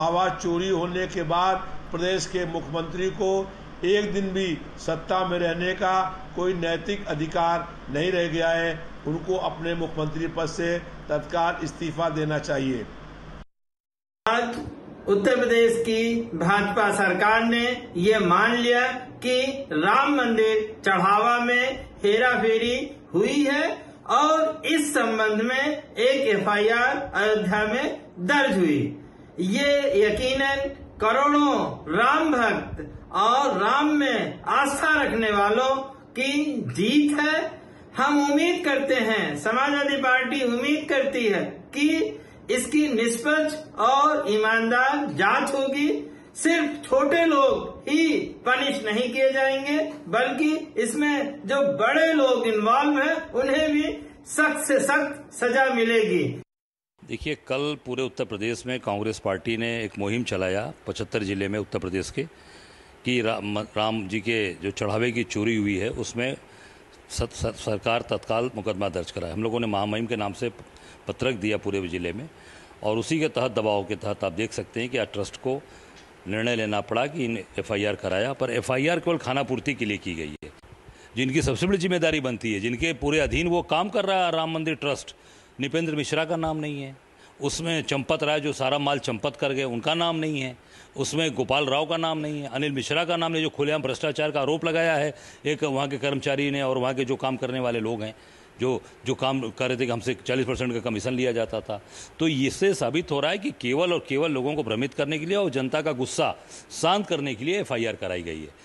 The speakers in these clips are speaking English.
आवाज चोरी होने के बाद प्रदेश के मुख्यमंत्री को एक दिन भी सत्ता में रहने का कोई नैतिक अधिकार नहीं रह गया है। उनको अपने मुख्यमंत्री पद से तत्काल इस्तीफा देना चाहिए। आज उत्तर प्रदेश की भाजपा सरकार ने ये मान लिया कि राम मंदिर चढ़ावा में हेराफेरी हुई है और इस संबंध में एक एफआईआर अयोध्या में दर्ज हुई। ये यकीनन करोड़ों राम भक्त और राम में आस्था रखने वालों की जीत है। हम उम्मीद करते हैं, समाजवादी पार्टी उम्मीद करती है कि इसकी निष्पक्ष और ईमानदार जांच होगी। सिर्फ छोटे लोग ही पनिश नहीं किए जाएंगे, बल्कि इसमें जो बड़े लोग इन्वॉल्व हैं उन्हें भी सख्त से सख्त सजा मिलेगी। देखिए, कल पूरे उत्तर प्रदेश में कांग्रेस पार्टी ने एक मुहिम चलाया 75 जिले में उत्तर प्रदेश के कि राम जी के जो चढ़ावे की चोरी हुई है उसमें सरकार तत्काल मुकदमा दर्ज कराए। हम लोगों ने महामहिम के नाम से पत्रक दिया पूरे जिले में और उसी के तहत दबाव के तहत आप देख सकते हैं कि आज ट्रस्ट को निर्णय लेना पड़ा कि इन एफआईआर कराया। पर एफआईआर केवल खानापूर्ति के लिए की गई है। जिनकी सबसे बड़ी जिम्मेदारी बनती है, जिनके पूरे अधीन वो काम कर रहा है राम मंदिर ट्रस्ट, निपेंद्र मिश्रा का नाम नहीं है उसमें। चंपत राय जो सारा माल चंपत कर गए उनका नाम नहीं है उसमें। गोपाल राव का नाम नहीं है। अनिल मिश्रा का नाम नहीं, जो खुलेआम भ्रष्टाचार का आरोप लगाया है एक वहाँ के कर्मचारी ने और वहाँ के जो काम करने वाले लोग हैं जो काम कर रहे थे कि हमसे 40% का कमीशन लिया जाता था। तो इससे साबित हो रहा है कि केवल और केवल लोगों को भ्रमित करने के लिए और जनता का गुस्सा शांत करने के लिए एफआईआर कराई गई है।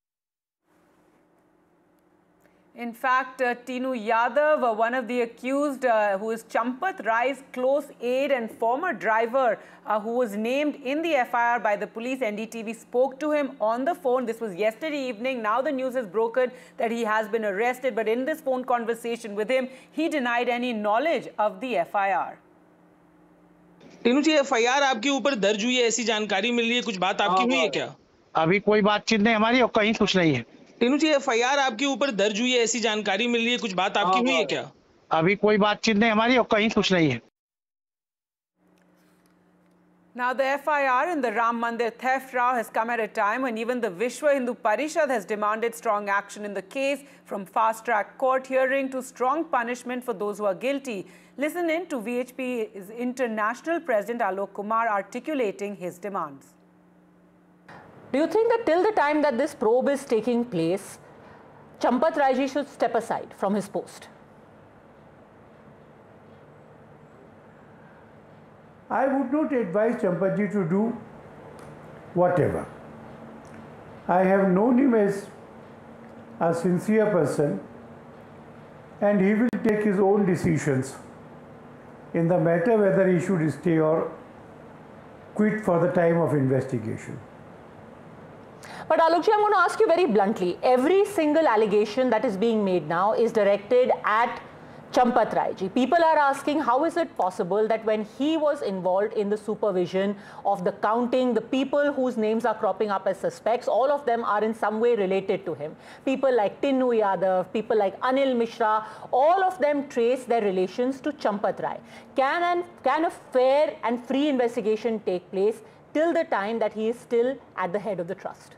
In fact, Tinu Yadav, one of the accused, who is Champat Rai's close aide and former driver, who was named in the FIR by the police, NDTV spoke to him on the phone. This was yesterday evening. Now the news has broken that he has been arrested. But in this phone conversation with him, he denied any knowledge of the FIR. Tinu ji, FIR आपके ऊपर दर्ज हुई है, ऐसी जानकारी मिल रही है, कुछ बात आपकी हुई है क्या? अभी कोई बातचीत नहीं हमारी और कहीं कुछ नहीं है। टीनू जी, FIR आपके ऊपर दर्ज हुई है, ऐसी जानकारी मिल रही है, कुछ बात आपकी हुई है क्या? अभी कोई बातचीत नहीं हमारी और कहीं कुछ नहीं है। Now the FIR in the Ram Mandir theft row has come at a time when even the Vishwa Hindu Parishad has demanded strong action in the case, from fast-track court hearing to strong punishment for those who are guilty. Listen in to VHP's International President Alok Kumar articulating his demands. Do you think that till the time that this probe is taking place, Champat Rai should step aside from his post? I would not advise Champatji to do whatever. I have known him as a sincere person and he will take his own decisions in the matter whether he should stay or quit for the time of investigation. But Alokji, I'm going to ask you very bluntly. Every single allegation that is being made now is directed at Champat Rai ji. People are asking, how is it possible that when he was involved in the supervision of the counting, the people whose names are cropping up as suspects, all of them are in some way related to him. People like Tinu Yadav, people like Anil Mishra, all of them trace their relations to Champat Rai. Can a fair and free investigation take place till the time that he is still at the head of the trust?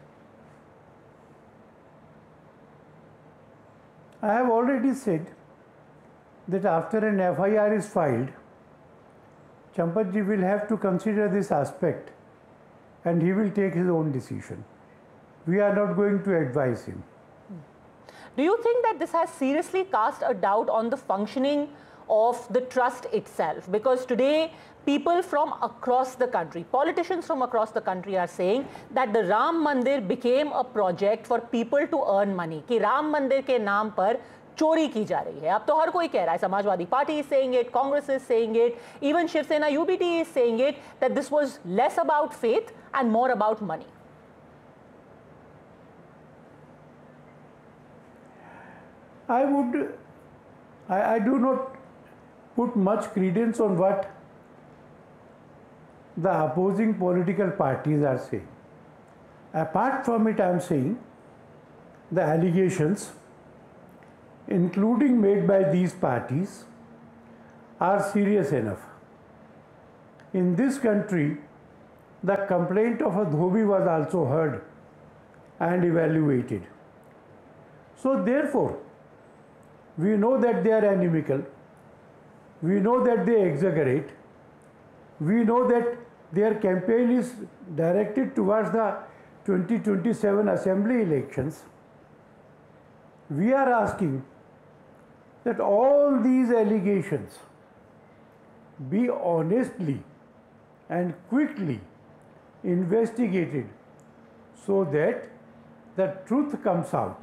I have already said that after an FIR is filed, Champatji will have to consider this aspect and he will take his own decision. We are not going to advise him. Do you think that this has seriously cast a doubt on the functioning of the trust itself? Because today, people from across the country, politicians from across the country are saying that the Ram Mandir became a project for people to earn money. कि Ram Mandir के नाम पर चोरी की जा रही है। अब तो हर कोई कह रहा है, Samajwadi party is saying it, Congress is saying it, even Shiv Sena UBT is saying it, that this was less about faith and more about money. I do not put much credence on what the opposing political parties are saying. Apart from it, I am saying the allegations, including made by these parties, are serious enough. In this country, the complaint of a Dhobi was also heard and evaluated. So therefore, we know that they are inimical, we know that they exaggerate, we know that their campaign is directed towards the 2027 assembly elections. We are asking that all these allegations be honestly and quickly investigated so that the truth comes out.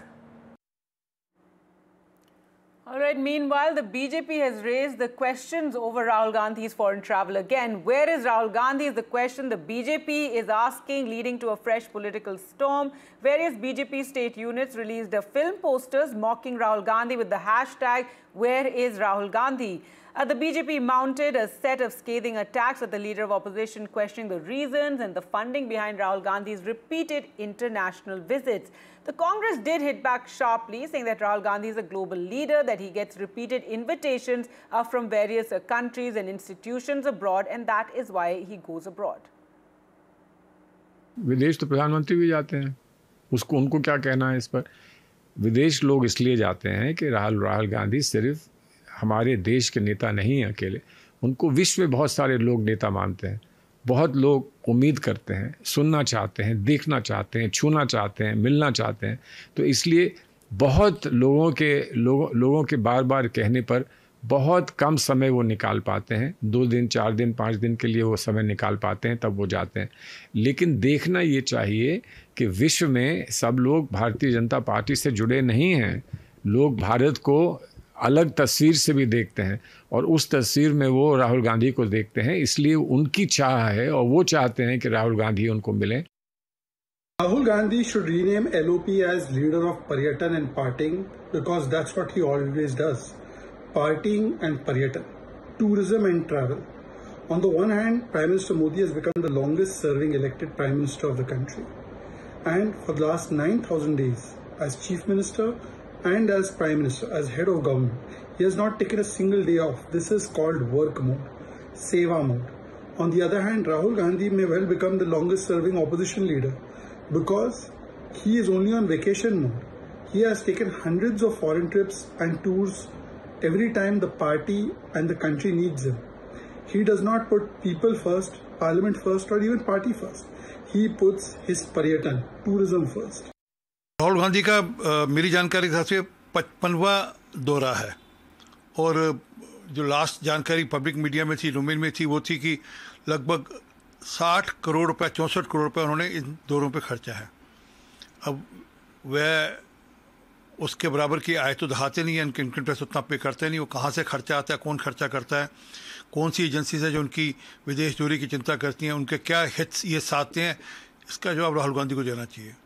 All right, meanwhile, the BJP has raised the questions over Rahul Gandhi's foreign travel again. Where is Rahul Gandhi is the question the BJP is asking, leading to a fresh political storm. Various BJP state units released film posters mocking Rahul Gandhi with the hashtag, "Where is Rahul Gandhi?" The BJP mounted a set of scathing attacks at the leader of opposition, questioning the reasons and the funding behind Rahul Gandhi's repeated international visits. The Congress did hit back sharply, saying that Rahul Gandhi is a global leader, that he gets repeated invitations from various countries and institutions abroad, and that is why he goes abroad. विदेश तो प्रधानमंत्री भी जाते हैं, उनको क्या कहना है इस पर। विदेश लोग इसलिए जाते हैं कि राहुल गांधी सिर्फ हमारे देश के नेता नहीं हैं अकेले, उनको विश्व में बहुत सारे लोग नेता मानते हैं। बहुत लोग उम्मीद करते हैं, सुनना चाहते हैं, देखना चाहते हैं, छूना चाहते हैं, मिलना चाहते हैं। तो इसलिए बहुत लोगों के बार बार कहने पर बहुत कम समय वो निकाल पाते हैं। 2 दिन, 4 दिन, 5 दिन के लिए वो समय निकाल पाते हैं, तब वो जाते हैं। लेकिन देखना ये चाहिए कि विश्व में सब लोग भारतीय जनता पार्टी से जुड़े नहीं हैं। लोग भारत को अलग तस्वीर से भी देखते हैं और उस तस्वीर में वो राहुल गांधी को देखते हैं, इसलिए उनकी चाह है और वो चाहते हैं कि राहुल गांधी उनको मिलें। Rahul Gandhi should rename LOP as leader of Paryatan and Partying, because that's what he always does. Partying and Paryatan, tourism and travel. On the one hand, Prime Minister Modi has become the longest serving elected Prime Minister of the country. And for the last 9,000 days, as Chief Minister and as Prime Minister, as head of government, he has not taken a single day off. This is called work mode, seva mode. On the other hand, Rahul Gandhi may well become the longest serving opposition leader because he is only on vacation mode. He has taken hundreds of foreign trips and tours every time the party and the country needs him. He does not put people first, parliament first, or even party first. He puts his Paryatan, tourism first. Rahul Gandhi का मेरी जानकारी के हिसाब से 55वां दौरा है और जो लास्ट जानकारी पब्लिक मीडिया में थी, डोमेन में थी, वो थी कि लगभग 60 करोड़ रुपए, 64 करोड़ रुपए उन्होंने इन दौरों पे खर्चा है। अब वह उसके बराबर की आय तो दिखाते नहीं हैं, इनके पास उतना पे करते नहीं। वो कहाँ से खर्चा आता है, कौन खर्चा करता है, कौन सी एजेंसी है जो उनकी विदेश दूरी की चिंता करती हैं, उनके क्या हिट्स ये साधते हैं, इसका जवाब राहुल गांधी को देना चाहिए।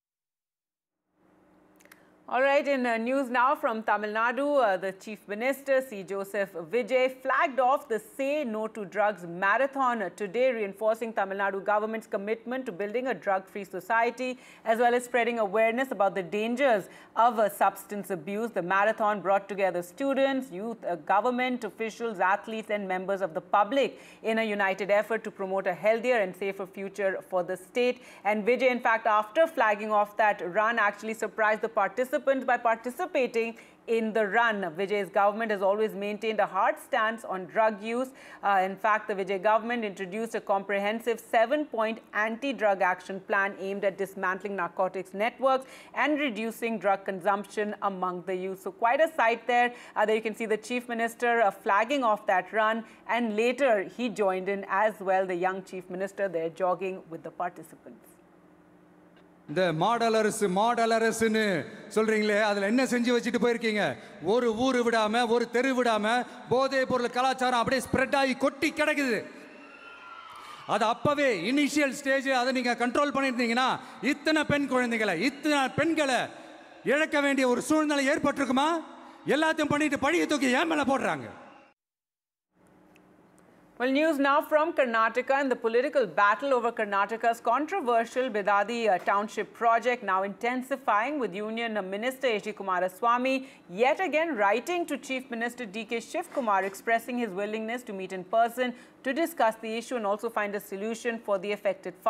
All right, in news now from Tamil Nadu, the Chief Minister, C. Joseph Vijay, flagged off the Say No to Drugs marathon today, reinforcing Tamil Nadu government's commitment to building a drug-free society, as well as spreading awareness about the dangers of substance abuse. The marathon brought together students, youth, government officials, athletes, and members of the public in a united effort to promote a healthier and safer future for the state. And Vijay, in fact, after flagging off that run, actually surprised the participants by participating in the run. Vijay's government has always maintained a hard stance on drug use. In fact, the Vijay government introduced a comprehensive 7-point anti-drug action plan aimed at dismantling narcotics networks and reducing drug consumption among the youth. So quite a sight there. There you can see the Chief Minister flagging off that run, and later he joined in as well, the young Chief Minister there jogging with the participants. இந்த model அரசுன்னு சொல்றீங்களே, அதுல என்ன செஞ்சு வச்சுட்டு போயிருக்கீங்க? ஒரு ஊர் விடாம, ஒரு தெரு விடாம போதை பொருள் கலாச்சாரம் அப்படியே ஸ்ப்ரெட் ஆகி கொட்டி கிடக்குது. அது அப்பவே இனிஷியல் ஸ்டேஜ் அதை நீங்க கண்ட்ரோல் பண்ணிருந்தீங்கன்னா இத்தனை பெண்களை இழக்க வேண்டிய ஒரு சூழ்நிலை ஏற்பட்டிருக்குமா? எல்லாத்தையும் பண்ணிட்டு பழிய தூக்கி ஏன் மேல போடுறாங்க? Well, news now from Karnataka, and the political battle over Karnataka's controversial Bidadi township project now intensifying, with Union Minister H.D. Kumaraswamy yet again writing to Chief Minister D.K. Shivkumar expressing his willingness to meet in person to discuss the issue and also find a solution for the affected farmers.